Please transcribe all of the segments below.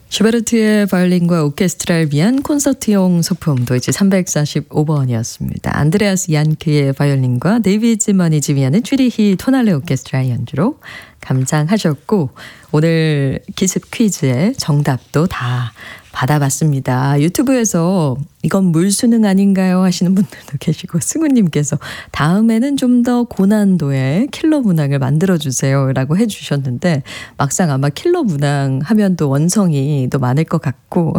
슈베르트의 바이올린과 오케스트라를 위한 콘서트용 소품 도이치 345번이었습니다. 안드레아스 얀크의 바이올린과 데이비드 지먼이 지휘하는 쥐리히 토날레 오케스트라의 연주로 감상하셨고, 오늘 기습 퀴즈의 정답도 다 받아봤습니다. 유튜브에서 이건 물수능 아닌가요? 하시는 분들도 계시고, 승우님께서 다음에는 좀 더 고난도의 킬러 문항을 만들어주세요 라고 해주셨는데, 막상 아마 킬러 문항 하면 또 원성이 또 많을 것 같고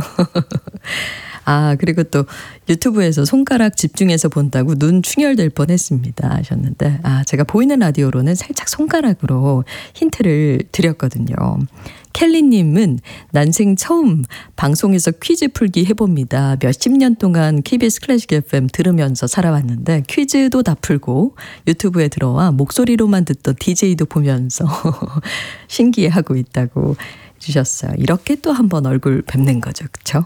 그리고 또 유튜브에서 손가락 집중해서 본다고 눈 충혈될 뻔했습니다 하셨는데, 제가 보이는 라디오로는 살짝 손가락으로 힌트를 드렸거든요. 켈리님은 난생 처음 방송에서 퀴즈 풀기 해봅니다. 몇십 년 동안 KBS 클래식 FM 들으면서 살아왔는데 퀴즈도 다 풀고 유튜브에 들어와 목소리로만 듣던 DJ도 보면서 신기해하고 있다고 주셨어요. 이렇게 또 한번 얼굴 뵙는 거죠. 그렇죠?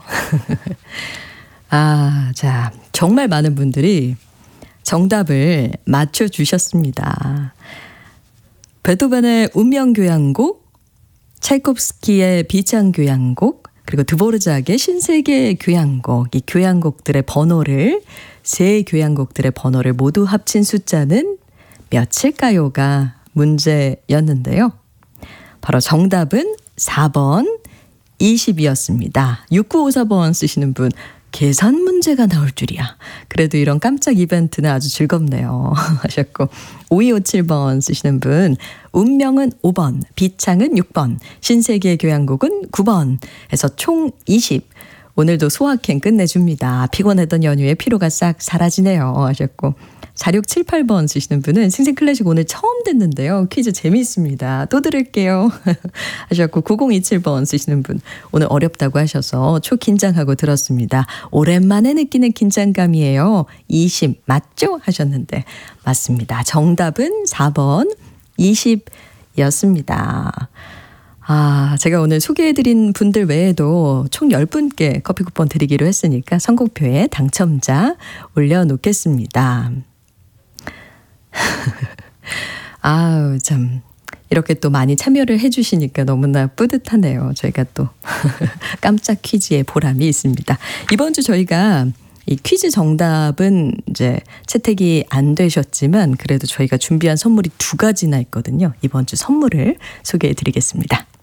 자, 정말 많은 분들이 정답을 맞춰주셨습니다. 베토벤의 운명교향곡, 차이콥스키의 비창교향곡, 그리고 드보르작의 신세계 교향곡, 이 교향곡들의 번호를, 세 교향곡들의 번호를 모두 합친 숫자는 몇일까요가 문제였는데요. 바로 정답은 4번 20이었습니다. 6954번 쓰시는 분, 계산 문제가 나올 줄이야. 그래도 이런 깜짝 이벤트는 아주 즐겁네요 하셨고, 5257번 쓰시는 분, 운명은 5번, 비창은 6번, 신세계 교향곡은 9번 해서 총 20. 오늘도 소확행 끝내줍니다. 피곤했던 연휴에 피로가 싹 사라지네요 하셨고, 4678번 쓰시는 분은 생생클래식 오늘 처음 듣는데요. 퀴즈 재미있습니다. 또 들을게요 하셨고, 9027번 쓰시는 분, 오늘 어렵다고 하셔서 초긴장하고 들었습니다. 오랜만에 느끼는 긴장감이에요. 20 맞죠? 하셨는데 맞습니다. 정답은 4번 20이었습니다. 제가 오늘 소개해드린 분들 외에도 총 10분께 커피 쿠폰 드리기로 했으니까 선곡표에 당첨자 올려놓겠습니다. 참 이렇게 또 많이 참여를 해주시니까 너무나 뿌듯하네요. 저희가 또 깜짝 퀴즈의 보람이 있습니다. 이번 주 저희가 이 퀴즈 정답은 이제 채택이 안 되셨지만 그래도 저희가 준비한 선물이 2가지나 있거든요. 이번 주 선물을 소개해 드리겠습니다.